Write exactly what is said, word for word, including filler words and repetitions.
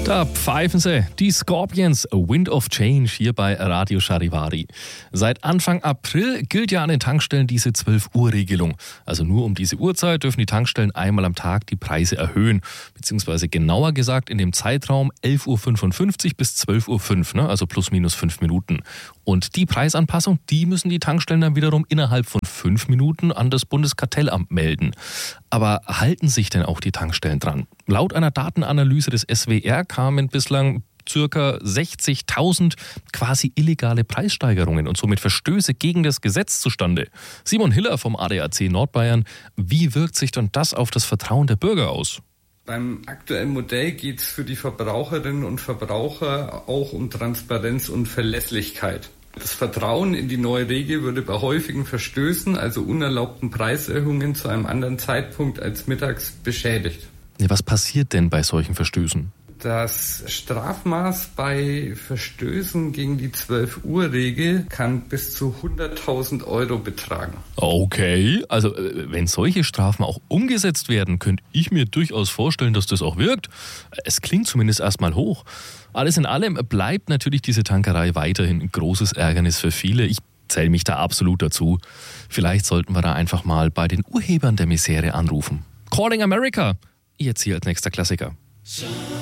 Da pfeifen sie, die Scorpions, A Wind of Change hier bei Radio Charivari. Seit Anfang April gilt ja an den Tankstellen diese zwölf Uhr Regelung. Also nur um diese Uhrzeit dürfen die Tankstellen einmal am Tag die Preise erhöhen. Beziehungsweise genauer gesagt in dem Zeitraum elf Uhr fünfundfünfzig bis zwölf Uhr fünf, ne? Also plus minus fünf Minuten. Und die Preisanpassung, die müssen die Tankstellen dann wiederum innerhalb von fünf Minuten an das Bundeskartellamt melden. Aber halten sich denn auch die Tankstellen dran? Laut einer Datenanalyse des S W R kamen bislang circa sechzigtausend quasi illegale Preissteigerungen und somit Verstöße gegen das Gesetz zustande. Simon Hiller vom A D A C Nordbayern, wie wirkt sich dann das auf das Vertrauen der Bürger aus? Beim aktuellen Modell geht es für die Verbraucherinnen und Verbraucher auch um Transparenz und Verlässlichkeit. Das Vertrauen in die neue Regel würde bei häufigen Verstößen, also unerlaubten Preiserhöhungen zu einem anderen Zeitpunkt als mittags beschädigt. Was passiert denn bei solchen Verstößen? Das Strafmaß bei Verstößen gegen die zwölf Uhr Regel kann bis zu hunderttausend Euro betragen. Okay, also wenn solche Strafen auch umgesetzt werden, könnte ich mir durchaus vorstellen, dass das auch wirkt. Es klingt zumindest erstmal hoch. Alles in allem bleibt natürlich diese Tankerei weiterhin ein großes Ärgernis für viele. Ich zähle mich da absolut dazu. Vielleicht sollten wir da einfach mal bei den Urhebern der Misere anrufen. Calling America! Jetzt hier als nächster Klassiker.